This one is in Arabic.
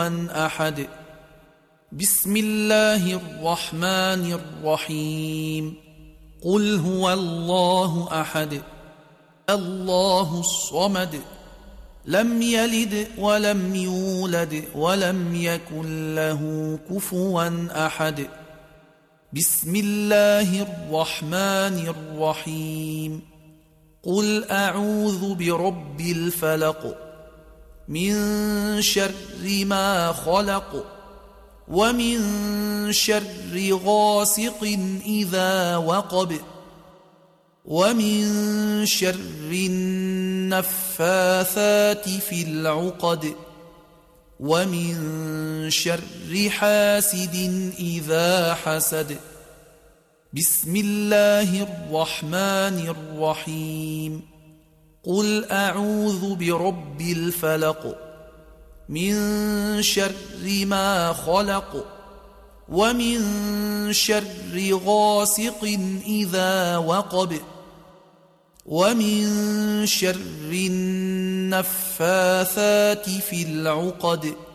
أحد. بسم الله الرحمن الرحيم. قل هو الله أحد الله الصمد لم يلد ولم يولد ولم يكن له كفوا أحد. بسم الله الرحمن الرحيم. قل أعوذ برب الفلق من شر ما خلق ومن شر غاسق إذا وقب ومن شر النفاثات في العقد ومن شر حاسد إذا حسد. بسم الله الرحمن الرحيم. قل أعوذ برب الفلق من شر ما خلق ومن شر غاسق إذا وقب ومن شر النفاثات في العقد